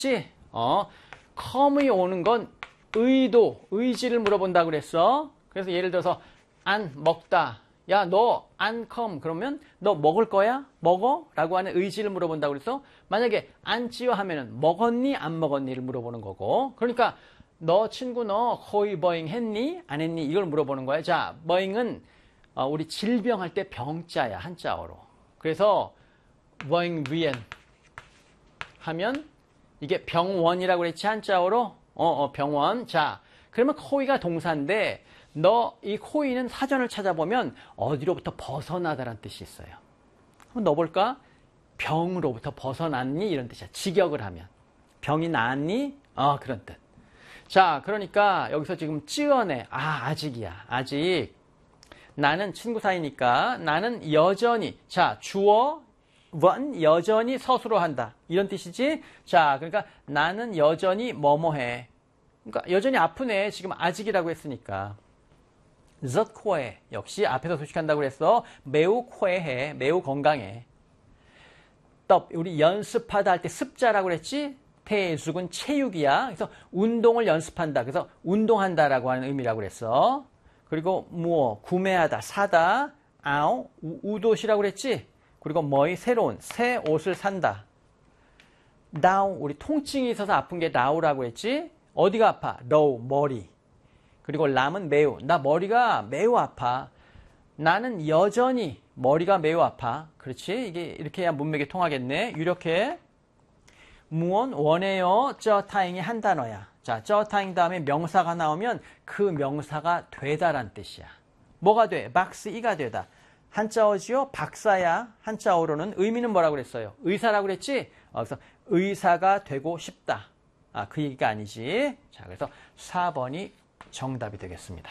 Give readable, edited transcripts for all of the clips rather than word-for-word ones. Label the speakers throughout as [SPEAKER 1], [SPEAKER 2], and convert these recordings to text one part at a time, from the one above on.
[SPEAKER 1] come이 오는 건 의도, 의지를 물어본다고 그랬어. 그래서 예를 들어서 안 먹다. 야, 너 안 come. 그러면 너 먹을 거야? 먹어? 라고 하는 의지를 물어본다고 그랬어. 만약에 안 찌요 하면은 먹었니? 안 먹었니를 물어보는 거고. 그러니까 너 친구 너 호이 버잉 했니? 안 했니? 이걸 물어보는 거야. 자, 버잉은 우리 질병할 때 병자야, 한자어로. 그래서 버잉 위엔 하면 이게 병원이라고 그랬지, 한자어로? 병원. 자, 그러면 호이가 동사인데 너 이 호이는 사전을 찾아보면 어디로부터 벗어나다라는 뜻이 있어요. 한번 넣어볼까? 병으로부터 벗어났니? 이런 뜻이야. 직역을 하면. 병이 나았니? 그런 뜻. 자, 그러니까 여기서 지금 찌어내. 아직이야. 아직. 나는 친구 사이니까 나는 여전히. 자, 주어 원 여전히 서술어 한다. 이런 뜻이지? 자, 그러니까 나는 여전히 뭐뭐해. 그러니까 여전히 아프네. 지금 아직이라고 했으니까. rất khỏe. 역시 앞에서 소식한다고 그랬어. 매우 쾌해. 매우 건강해. 떡, 우리 연습하다 할 때 습자라고 그랬지? 태숙은 체육이야. 그래서 운동을 연습한다. 그래서 운동한다라고 하는 의미라고 그랬어. 그리고 무어, 구매하다, 사다. 아오, 우도시라고 그랬지? 그리고 뭐이 새로운, 새 옷을 산다. 다우, 우리 통증이 있어서 아픈 게 다우라고 했지? 어디가 아파? 로우, 머리. 그리고 람은 매우. 나 머리가 매우 아파. 나는 여전히 머리가 매우 아파. 그렇지? 이게 이렇게 해야 문맥이 통하겠네. 유력해. 무언 원해요. 저 타잉이 한 단어야. 자, 저 타잉 다음에 명사가 나오면 그 명사가 되다란 뜻이야. 뭐가 돼? 박스이가 되다. 한자어지요? 박사야. 한자어로는 의미는 뭐라고 그랬어요? 의사라고 그랬지? 그래서 의사가 되고 싶다. 그 얘기가 아니지. 자, 그래서 4번이 정답이 되겠습니다.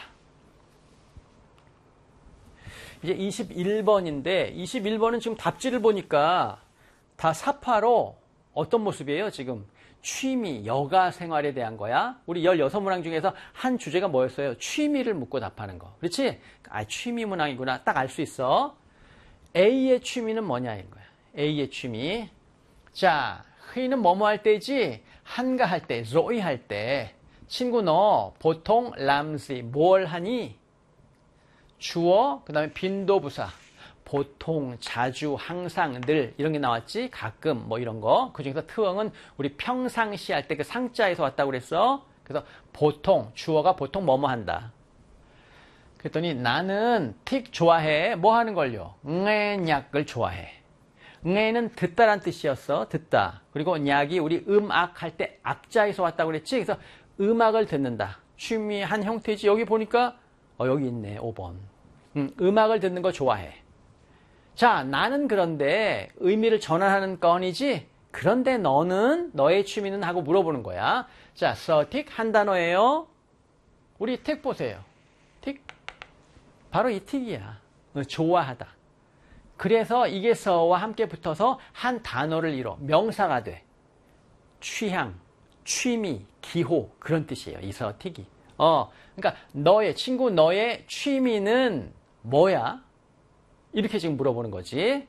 [SPEAKER 1] 이제 21번인데 21번은 지금 답지를 보니까 다 사파로 어떤 모습이에요? 지금 취미, 여가 생활에 대한 거야. 우리 16문항 중에서 한 주제가 뭐였어요? 취미를 묻고 답하는 거. 그렇지? 취미 문항이구나. 딱 알 수 있어. A의 취미는 뭐냐인 거야. A의 취미. 자, 회의는 뭐뭐 할 때지? 한가할 때, 조이 할 때. 친구 너 보통 람지 뭘 하니? 주어, 그 다음에 빈도부사. 보통, 자주, 항상, 늘 이런 게 나왔지? 가끔 뭐 이런 거. 그중에서 트엉은 우리 평상시 할 때 그 상자에서 왔다고 그랬어. 그래서 보통, 주어가 보통 뭐뭐 한다. 그랬더니 나는 틱 좋아해. 뭐 하는 걸요? 냐약을 좋아해. 는 듣다란 뜻이었어. 듣다. 그리고 냐약이 우리 음악 할 때 악자에서 왔다고 그랬지? 그래서 음악을 듣는다. 취미 한 형태지. 여기 보니까 여기 있네. 5번. 음악을 듣는 거 좋아해. 자, 나는 그런데 의미를 전환하는 건이지. 그런데 너는 너의 취미는 하고 물어보는 거야. 자, 서틱 한 단어예요. 우리 틱 보세요. 틱. 바로 이 틱이야. 좋아하다. 그래서 이게 서와 함께 붙어서 한 단어를 이뤄 명사가 돼. 취향, 취미, 기호 그런 뜻이에요. 이 서틱이. 그러니까 너의 친구 너의 취미는 뭐야? 이렇게 지금 물어보는 거지.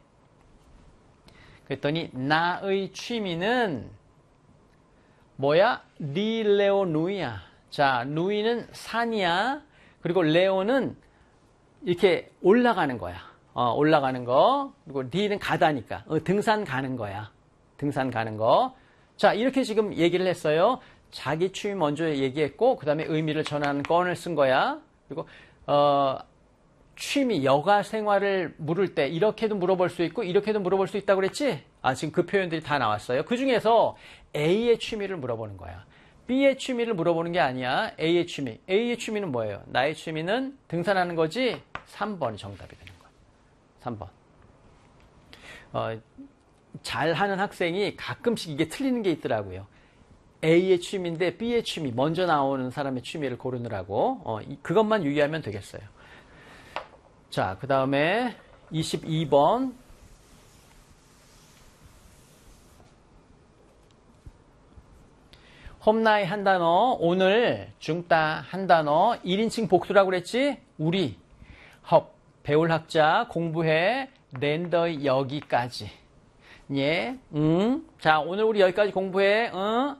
[SPEAKER 1] 그랬더니 나의 취미는 뭐야? 리레오 누이야. 자, 누이는 산이야. 그리고 레오는 이렇게 올라가는 거야. 올라가는 거. 그리고 리는 가다니까. 등산 가는 거야. 등산 가는 거. 자, 이렇게 지금 얘기를 했어요. 자기 취미 먼저 얘기했고 그 다음에 의미를 전하는 건을 쓴 거야. 그리고 취미, 여가 생활을 물을 때 이렇게도 물어볼 수 있고 이렇게도 물어볼 수 있다고 그랬지? 지금 그 표현들이 다 나왔어요. 그 중에서 A의 취미를 물어보는 거야. B의 취미를 물어보는 게 아니야. A의 취미. A의 취미는 뭐예요? 나의 취미는 등산하는 거지? 3번이 정답이 되는 거야. 3번. 잘하는 학생이 가끔씩 이게 틀리는 게 있더라고요. A의 취미인데 B의 취미, 먼저 나오는 사람의 취미를 고르느라고. 그것만 유의하면 되겠어요. 자, 그 다음에 22번. 홈나이 한 단어, 오늘 중따 한 단어, 1인칭 복수라고 그랬지? 우리, 헙, 배울 학자, 공부해, 랜더의 여기까지. 예, 자, 오늘 우리 여기까지 공부해,